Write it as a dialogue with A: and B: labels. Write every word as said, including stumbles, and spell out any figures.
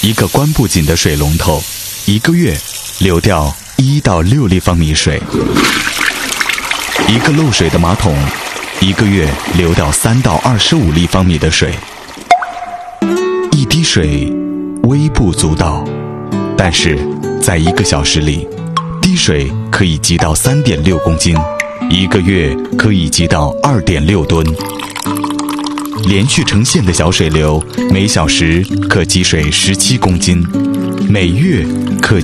A: 一个关不紧的水龙头，一个月流掉一到六立方米水；一个漏水的马桶，一个月流掉三到二十五立方米的水。一滴水微不足道，但是在一个小时里，滴水可以积到三点六公斤，一个月可以积到二点六吨。连续成线的小水流，每小时可积水十七公斤，每月可